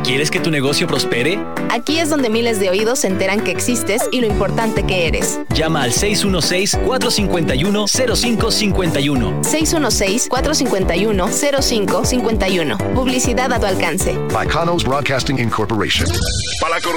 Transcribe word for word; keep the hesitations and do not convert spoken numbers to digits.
¿Quieres que tu negocio prospere? Aquí es donde miles de oídos se enteran que existes y lo importante que eres. Llama al seis uno seis, cuatro cinco uno, cero cinco cinco uno. seis uno seis, cuatro cinco uno, cero cinco cinco uno. Publicidad a tu alcance. By Kanos Broadcasting Incorporation. Para la